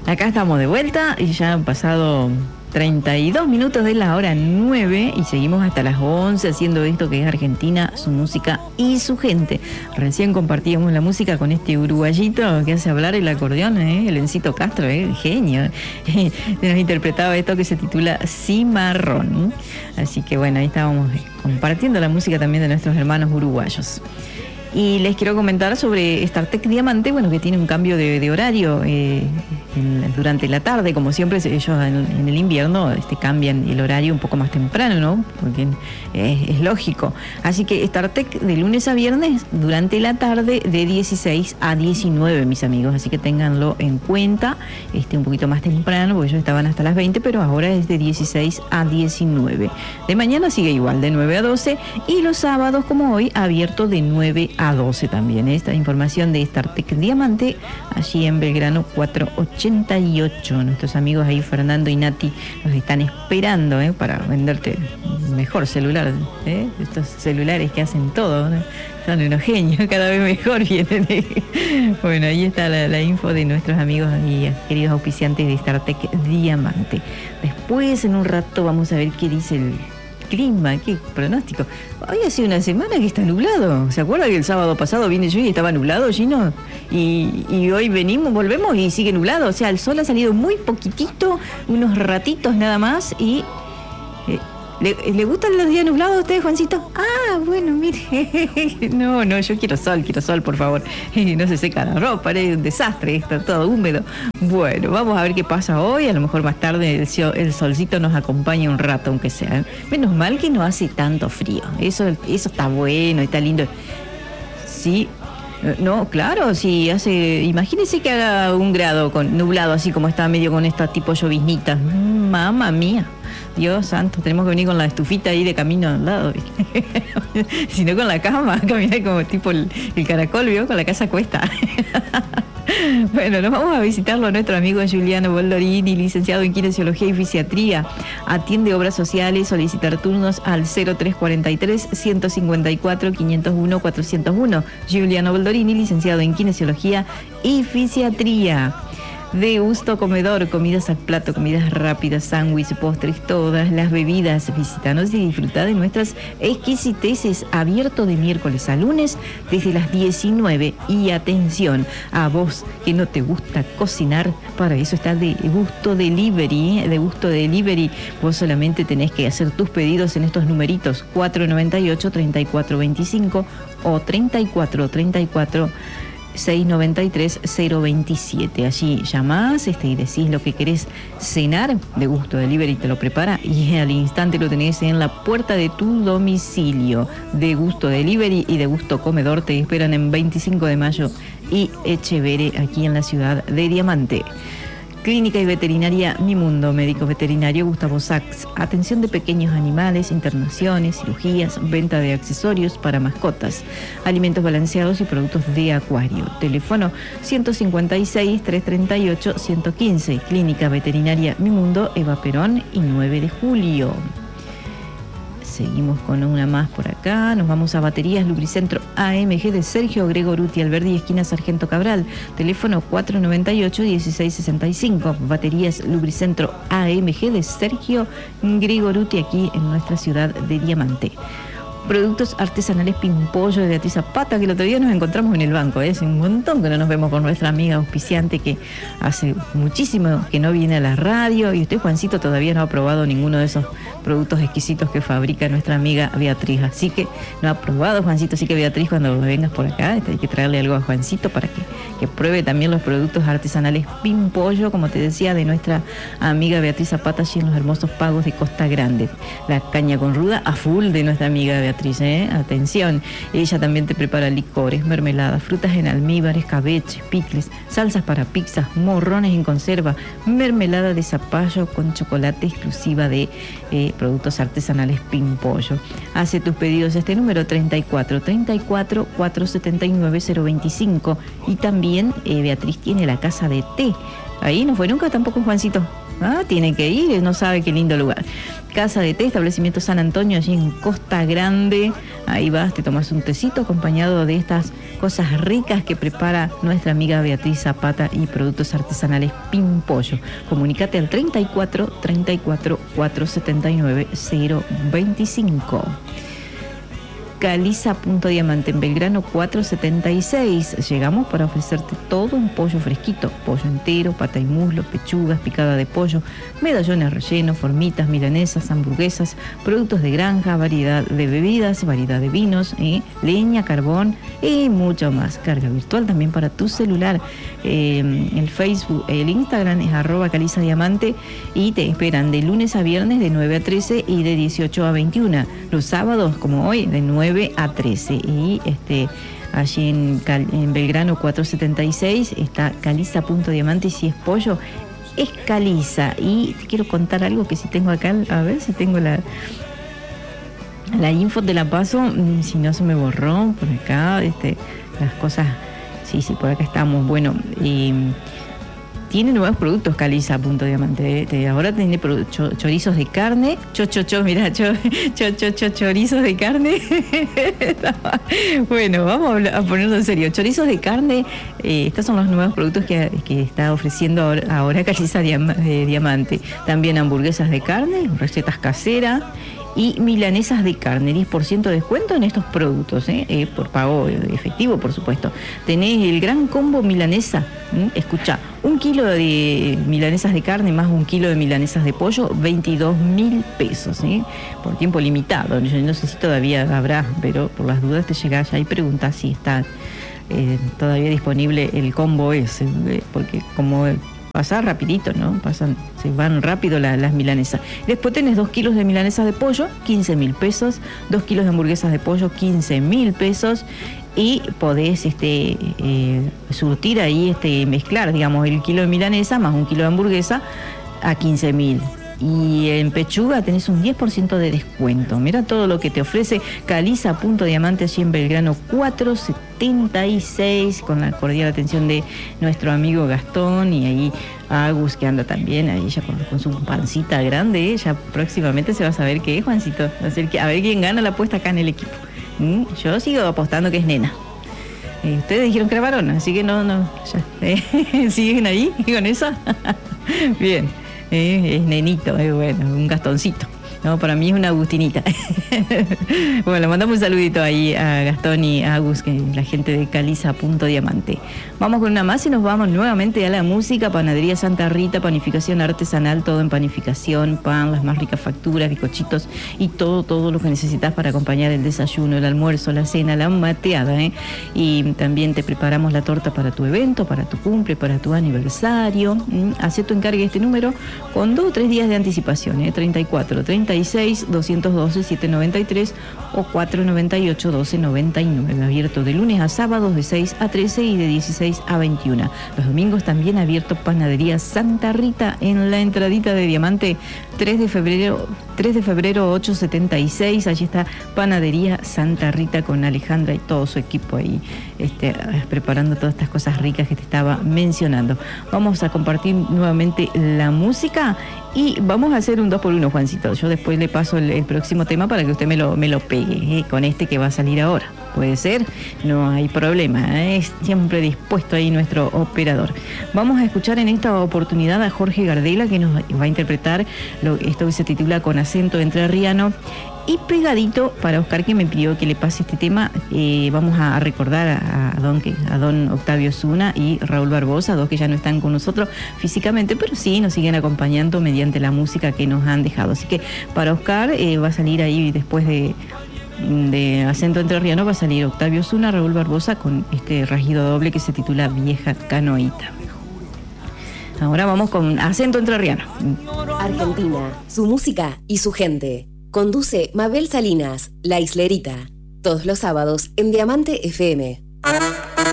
Acá estamos de vuelta y ya han pasado 32 minutos de la hora 9 y seguimos hasta las 11 haciendo esto que es Argentina, su música y su gente. Recién compartíamos la música con este uruguayito que hace hablar el acordeón, el Encito Castro, genio. Nos interpretaba esto que se titula Cimarrón. Así que bueno, ahí estábamos compartiendo la música también de nuestros hermanos uruguayos. Y les quiero comentar sobre StarTech Diamante, bueno, que tiene un cambio de horario durante la tarde, como siempre ellos en el invierno cambian el horario un poco más temprano, ¿no? Porque es lógico. Así que StarTech de lunes a viernes durante la tarde de 16 a 19, mis amigos, así que ténganlo en cuenta, un poquito más temprano, porque ellos estaban hasta las 20, pero ahora es de 16 a 19. De mañana sigue igual, de 9 a 12, y los sábados, como hoy, abierto de 9 a 12 también. Esta información de StarTech Diamante, allí en Belgrano 488. Nuestros amigos ahí, Fernando y Nati, los están esperando para venderte mejor celular. Estos celulares que hacen todo, ¿no? Son unos genios, cada vez mejor vienen. Bueno, ahí está la info de nuestros amigos y queridos auspiciantes de StarTech Diamante. Después, en un rato, vamos a ver qué dice el clima, qué pronóstico. Hoy ha sido una semana que está nublado. ¿Se acuerda que el sábado pasado vine yo y estaba nublado, Gino? Y hoy volvemos y sigue nublado. O sea, el sol ha salido muy poquitito, unos ratitos nada más. Y ¿le gustan los días nublados a ustedes, Juancito? Ah, bueno, mire. No, yo quiero sol, por favor. No se seca la ropa, es un desastre, está todo húmedo. Bueno, vamos a ver qué pasa hoy. A lo mejor más tarde el solcito nos acompaña un rato, aunque sea. Menos mal que no hace tanto frío. Eso está bueno, está lindo. Sí. No, claro, si hace, imagínese que haga 1 grado nublado, así como está medio con esta tipo lloviznita. Mamma mía. Dios santo, tenemos que venir con la estufita ahí de camino al lado, si no con la cama, caminar como tipo el caracol, ¿vio? Con la casa a cuesta. Bueno, nos vamos a visitarlo a nuestro amigo Giuliano Boldorini, licenciado en Kinesiología y Fisiatría. Atiende obras sociales, solicitar turnos al 0343-154-501-401. Giuliano Boldorini, licenciado en Kinesiología y Fisiatría. De Gusto Comedor, comidas al plato, comidas rápidas, sándwiches, postres, todas las bebidas. Visítanos y disfruta de nuestras exquisiteces. Abierto de miércoles a lunes desde las 19. Y atención, a vos que no te gusta cocinar, para eso está De Gusto Delivery. De Gusto Delivery, vos solamente tenés que hacer tus pedidos en estos numeritos 498-3425 o 3434 693-027. Allí llamás y decís lo que querés cenar. De Gusto Delivery te lo prepara y al instante lo tenés en la puerta de tu domicilio. De Gusto Delivery y De Gusto Comedor te esperan en 25 de mayo y Echeverre, aquí en la ciudad de Diamante. Clínica y Veterinaria Mi Mundo, médico veterinario Gustavo Sachs. Atención de pequeños animales, internaciones, cirugías, venta de accesorios para mascotas, alimentos balanceados y productos de acuario. Teléfono 156-338-115. Clínica Veterinaria Mi Mundo, Eva Perón y 9 de julio. Seguimos con una más por acá. Nos vamos a Baterías Lubricentro AMG de Sergio Gregoruti Alberdi, esquina Sargento Cabral. Teléfono 498-1665. Baterías Lubricentro AMG de Sergio Gregoruti, aquí en nuestra ciudad de Diamante. Productos artesanales Pimpollo de Beatriz Zapata, que el otro día nos encontramos en el banco. Hace un montón que no nos vemos con nuestra amiga auspiciante, que hace muchísimo que no viene a la radio. Y usted, Juancito, todavía no ha probado ninguno de esos productos exquisitos que fabrica nuestra amiga Beatriz. Así que no ha probado, Juancito. Así que, Beatriz, cuando vengas por acá, hay que traerle algo a Juancito para que pruebe también los productos artesanales Pimpollo, como te decía, de nuestra amiga Beatriz Zapata, allí en los hermosos Pagos de Costa Grande. La caña con ruda a full de nuestra amiga Beatriz. Atención, ella también te prepara licores, mermeladas, frutas en almíbar, escabeche, picles, salsas para pizzas, morrones en conserva, mermelada de zapallo con chocolate exclusiva de productos artesanales Pimpollo. Hace tus pedidos a este número 34-34-479-025 y también Beatriz tiene la casa de té Ahí no fue nunca tampoco Juancito. Tiene que ir, no sabe qué lindo lugar. Casa de té, establecimiento San Antonio, allí en Costa Grande. Ahí vas, te tomas un tecito acompañado de estas cosas ricas que prepara nuestra amiga Beatriz Zapata y productos artesanales Pimpollo. Comunícate al 34 34 479 025. Caliza Punto Diamante en Belgrano 476. Llegamos para ofrecerte todo un pollo fresquito, pollo entero, pata y muslo, pechugas, picada de pollo, medallones rellenos, formitas, milanesas, hamburguesas, productos de granja, variedad de bebidas, variedad de vinos, leña, carbón y mucho más. Carga virtual también para tu celular. El Facebook, el Instagram es @CalizaDiamante y te esperan de lunes a viernes de 9 a 13 y de 18 a 21. Los sábados, como hoy, de 9 a 13. Y allí en Belgrano 476 está Caliza Punto Diamante, y si es pollo, es Caliza. Y te quiero contar algo que si tengo acá, a ver si tengo la info, te la paso, si no se me borró por acá, las cosas, sí, por acá estamos. Bueno, tiene nuevos productos Caliza Punto Diamante. Ahora tiene chorizos de carne. Chorizos de carne. Bueno, vamos a ponerlo en serio. Chorizos de carne. Estos son los nuevos productos que está ofreciendo ahora Caliza Diamante. También hamburguesas de carne, recetas caseras. Y milanesas de carne, 10% de descuento en estos productos, por pago efectivo, por supuesto. Tenés el gran combo milanesa, escuchá, 1 kilo de milanesas de carne más 1 kilo de milanesas de pollo, 22.000 pesos, por tiempo limitado. Yo no sé si todavía habrá, pero por las dudas te llegás allá y preguntás si está todavía disponible el combo ese, porque como pasa rapidito, ¿no? Se van rápido las milanesas. Después tenés 2 kilos de milanesas de pollo, 15.000 pesos, 2 kilos de hamburguesas de pollo, 15.000 pesos, y podés surtir ahí, mezclar, digamos, el kilo de milanesa más 1 kilo de hamburguesa a 15.000. Y en pechuga tenés un 10% de descuento. Mira todo lo que te ofrece Caliza Punto Diamante allí en Belgrano 476, con la cordial atención de nuestro amigo Gastón, y ahí Agus, que anda también ahí ya con su pancita grande. Ya próximamente se va a saber qué es, Juancito. A ver quién gana la apuesta acá en el equipo. Yo sigo apostando que es nena. Ustedes dijeron que era varón, así que no, ya. ¿Siguen ahí con esa? Bien. Es nenito, bueno, un Gastoncito. No, para mí es una Agustinita. Bueno, le mandamos un saludito ahí a Gastón y a Agus, que la gente de Caliza Punto Diamante. Vamos con una más y nos vamos nuevamente a la música. Panadería Santa Rita, panificación artesanal, todo en panificación, pan, las más ricas facturas, bizcochitos y todo lo que necesitas para acompañar el desayuno, el almuerzo, la cena, la mateada, Y también te preparamos la torta para tu evento, para tu cumple, para tu aniversario. Hacé tu encargue este número con 2 o 3 días de anticipación, 34 36 212 793 o 498 1299. Abierto de lunes a sábados de 6 a 13 y de 16 a 21. Los domingos también abierto Panadería Santa Rita en la entradita de Diamante 3 de febrero 876. Allí está Panadería Santa Rita con Alejandra y todo su equipo ahí preparando todas estas cosas ricas que te estaba mencionando. Vamos a compartir nuevamente la música y vamos a hacer un 2x1, Juancito. Yo después le paso el próximo tema para que usted me lo pegue con que va a salir ahora. Puede ser, no hay problema, es siempre dispuesto ahí nuestro operador. Vamos a escuchar en esta oportunidad a Jorge Gardela, que nos va a interpretar esto que se titula Con acento entrerriano. Y pegadito para Oscar, que me pidió que le pase este tema, vamos a recordar a don Octavio Zuna y Raúl Barbosa, dos que ya no están con nosotros físicamente, pero sí nos siguen acompañando mediante la música que nos han dejado. Así que para Oscar va a salir ahí después de acento entrerriano, va a salir Octavio Zuna, Raúl Barbosa con este rasguido doble que se titula Vieja Canoita. Ahora vamos con acento entrerriano. Argentina, su música y su gente. Conduce Mabel Salinas, La Islerita. Todos los sábados en Diamante FM.